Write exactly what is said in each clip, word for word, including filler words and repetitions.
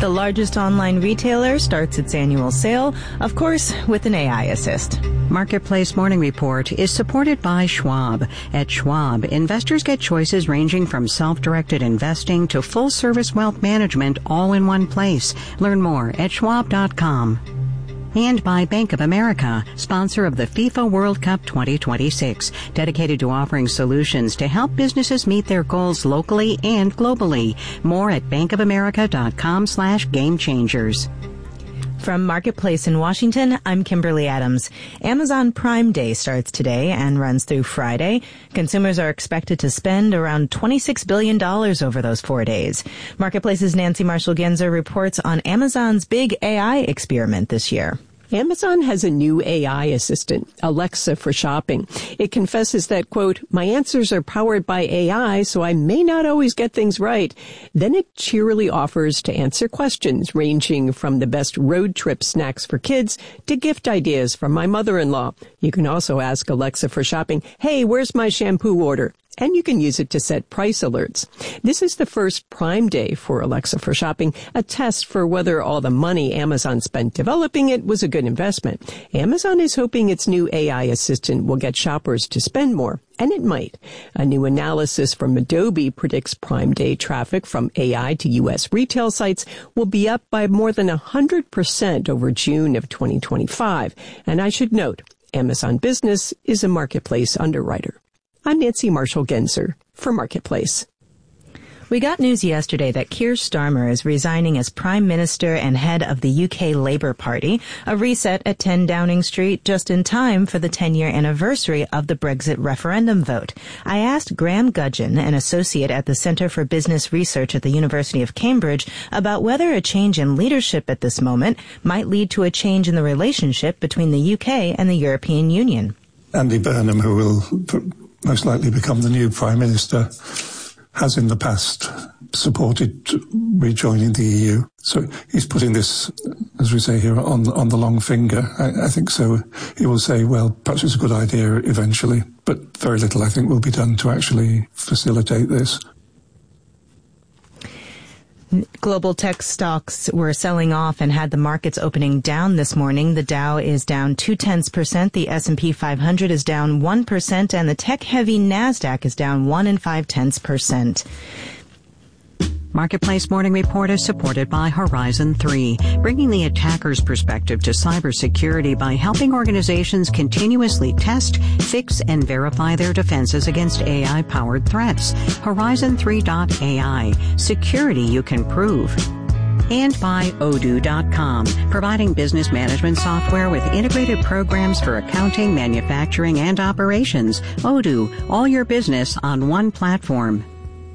The largest online retailer starts its annual sale, of course, with an A I assist. Marketplace Morning Report is supported by Schwab. At Schwab, investors get choices ranging from self-directed investing to full-service wealth management all in one place. Learn more at schwab dot com. And by Bank of America, sponsor of the FIFA World Cup twenty twenty-six, dedicated to offering solutions to help businesses meet their goals locally and globally. More at bankofamerica.com slash game changers. From Marketplace in Washington, I'm Kimberly Adams. Amazon Prime Day starts today and runs through Friday. Consumers are expected to spend around twenty-six billion dollars over those four days. Marketplace's Nancy Marshall-Genzer reports on Amazon's big A I experiment this year. Amazon has a new A I assistant, Alexa for shopping. It confesses that, quote, my answers are powered by A I, so I may not always get things right. Then it cheerily offers to answer questions ranging from the best road trip snacks for kids to gift ideas from my mother-in-law. You can also ask Alexa for shopping, hey, where's my shampoo order? And you can use it to set price alerts. This is the first Prime Day for Alexa for shopping, a test for whether all the money Amazon spent developing it was a good investment. Amazon is hoping its new A I assistant will get shoppers to spend more, and it might. A new analysis from Adobe predicts Prime Day traffic from A I to U S retail sites will be up by more than one hundred percent over June of twenty twenty-five. And I should note, Amazon Business is a marketplace underwriter. I'm Nancy Marshall-Genzer for Marketplace. We got news yesterday that Keir Starmer is resigning as Prime Minister and head of the U K Labour Party, a reset at ten Downing Street just in time for the ten-year anniversary of the Brexit referendum vote. I asked Graham Gudgeon, an associate at the Centre for Business Research at the University of Cambridge, about whether a change in leadership at this moment might lead to a change in the relationship between the U K and the European Union. Andy Burnham, who will most likely become the new Prime Minister, has in the past supported rejoining the E U. So he's putting this, as we say here, on, on the long finger. I, I think so. He will say, well, perhaps it's a good idea eventually, but very little, I think, will be done to actually facilitate this. Global tech stocks were selling off and had the markets opening down this morning. The Dow is down two tenths percent. The S and P five hundred is down one percent, and the tech-heavy NASDAQ is down one and five tenths percent. Marketplace Morning Report is supported by Horizon three, bringing the attacker's perspective to cybersecurity by helping organizations continuously test, fix, and verify their defenses against A I-powered threats. Horizon three dot A I, security you can prove. And by Odoo dot com, providing business management software with integrated programs for accounting, manufacturing, and operations. Odoo, all your business on one platform.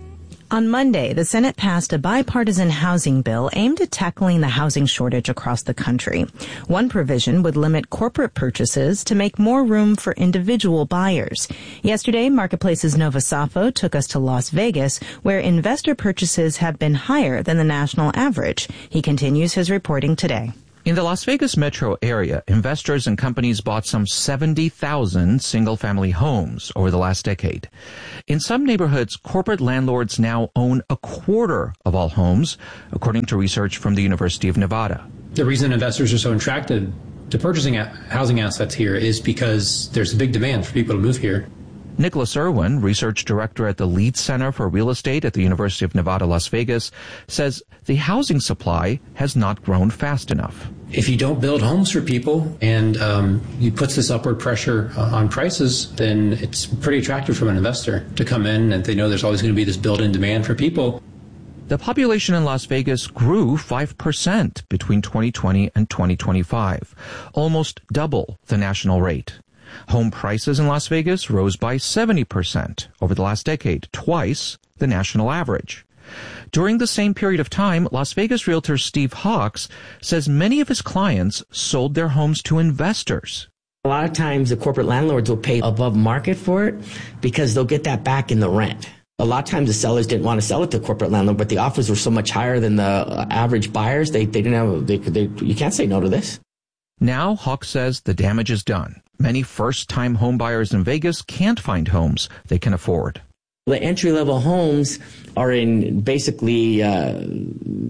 On Monday, the Senate passed a bipartisan housing bill aimed at tackling the housing shortage across the country. One provision would limit corporate purchases to make more room for individual buyers. Yesterday, Marketplace's Nova Safo took us to Las Vegas, where investor purchases have been higher than the national average. He continues his reporting today. In the Las Vegas metro area, investors and companies bought some seventy thousand single-family homes over the last decade. In some neighborhoods, corporate landlords now own a quarter of all homes, according to research from the University of Nevada. The reason investors are so attracted to purchasing housing assets here is because there's a big demand for people to move here. Nicholas Irwin, research director at the Leeds Center for Real Estate at the University of Nevada, Las Vegas, says the housing supply has not grown fast enough. If you don't build homes for people and um, you put this upward pressure on prices, then it's pretty attractive from an investor to come in and they know there's always going to be this built-in demand for people. The population in Las Vegas grew five percent between twenty twenty and twenty twenty-five, almost double the national rate. Home prices in Las Vegas rose by seventy percent over the last decade, twice the national average. During the same period of time, Las Vegas realtor Steve Hawks says many of his clients sold their homes to investors. A lot of times the corporate landlords will pay above market for it because they'll get that back in the rent. A lot of times the sellers didn't want to sell it to the corporate landlord, but the offers were so much higher than the average buyers, they, they didn't have, they, they, you can't say no to this. Now, Hawks says the damage is done. Many first-time home buyers in Vegas can't find homes they can afford. The entry-level homes are in basically uh,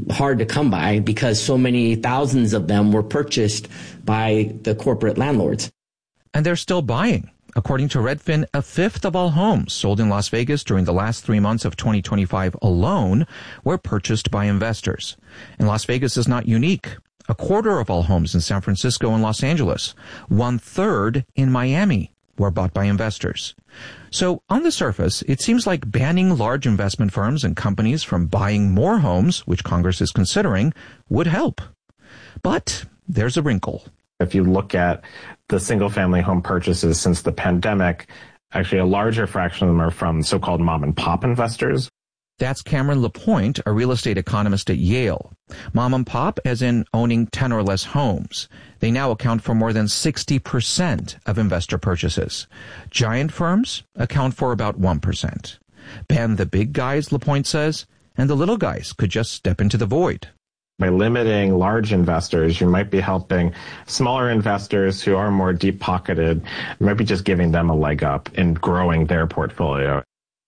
hard to come by because so many thousands of them were purchased by the corporate landlords. And they're still buying. According to Redfin, a fifth of all homes sold in Las Vegas during the last three months of twenty twenty-five alone were purchased by investors. And Las Vegas is not unique. A quarter of all homes in San Francisco and Los Angeles, one third in Miami, were bought by investors. So on the surface, it seems like banning large investment firms and companies from buying more homes, which Congress is considering, would help. But there's a wrinkle. If you look at the single-family home purchases since the pandemic, actually a larger fraction of them are from so-called mom-and-pop investors. That's Cameron LaPointe, a real estate economist at Yale. Mom and pop as in owning ten or less homes. They now account for more than sixty percent of investor purchases. Giant firms account for about one percent. Ban the big guys, LaPointe says, and the little guys could just step into the void. By limiting large investors, you might be helping smaller investors who are more deep-pocketed. You might be just giving them a leg up in growing their portfolio.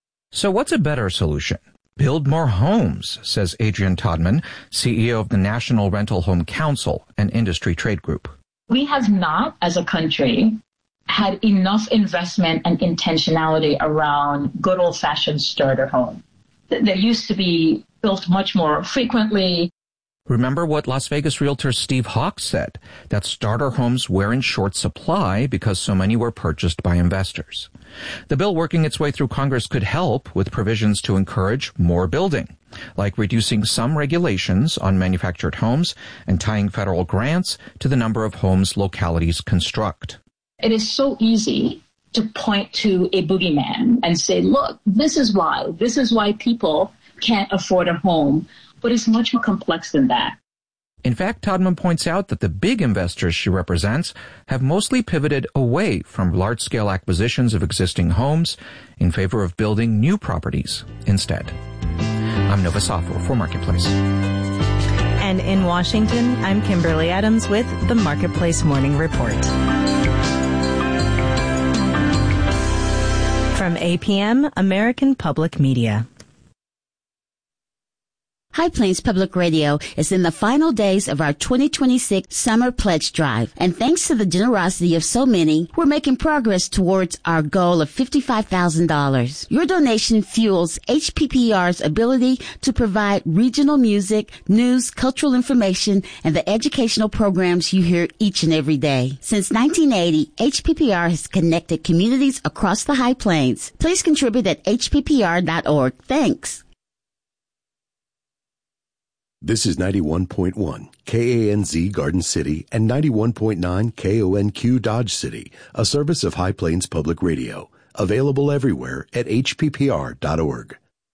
So what's a better solution? Build more homes, says Adrian Todman, C E O of the National Rental Home Council, an industry trade group. We have not, as a country, had enough investment and intentionality around good old-fashioned starter home. They used to be built much more frequently. Remember what Las Vegas realtor Steve Hawks said, that starter homes were in short supply because so many were purchased by investors. The bill working its way through Congress could help with provisions to encourage more building, like reducing some regulations on manufactured homes and tying federal grants to the number of homes localities construct. It is so easy to point to a boogeyman and say, look, this is why. This is why people can't afford a home. But it's much more complex than that. In fact, Todman points out that the big investors she represents have mostly pivoted away from large-scale acquisitions of existing homes in favor of building new properties instead. I'm Nova Safo for Marketplace. And in Washington, I'm Kimberly Adams with the Marketplace Morning Report. From A P M, American Public Media. High Plains Public Radio is in the final days of our twenty twenty-six Summer Pledge Drive. And thanks to the generosity of so many, we're making progress towards our goal of fifty-five thousand dollars. Your donation fuels H P P R's ability to provide regional music, news, cultural information, and the educational programs you hear each and every day. Since nineteen eighty, H P P R has connected communities across the High Plains. Please contribute at H P P R dot org. Thanks. This is ninety-one point one K A N Z Garden City and ninety-one point nine K O N Q Dodge City, a service of High Plains Public Radio. Available everywhere at H P P R dot org.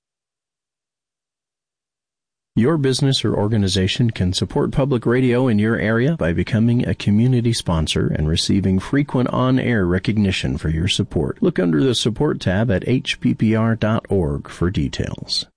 Your business or organization can support public radio in your area by becoming a community sponsor and receiving frequent on-air recognition for your support. Look under the Support tab at H P P R dot org for details.